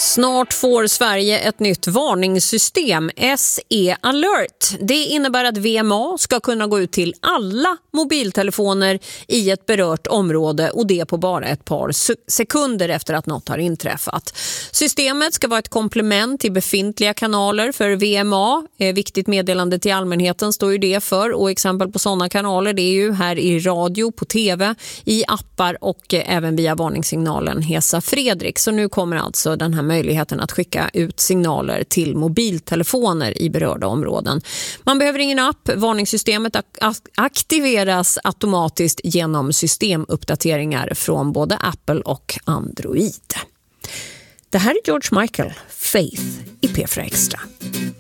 Snart får Sverige ett nytt varningssystem, SE Alert. Det innebär att VMA ska kunna gå ut till alla mobiltelefoner i ett berört område, och det på bara ett par sekunder efter att något har inträffat. Systemet ska vara ett komplement till befintliga kanaler för VMA. Viktigt meddelande till allmänheten står ju det för, och exempel på sådana kanaler det är ju här i radio, på tv, i appar och även via varningssignalen Hesa Fredrik. Så nu kommer alltså den här möjligheten att skicka ut signaler till mobiltelefoner i berörda områden. Man behöver ingen app. Varningssystemet aktiveras automatiskt genom systemuppdateringar från både Apple och Android. Det här är George Michael, Faith i P4 Extra.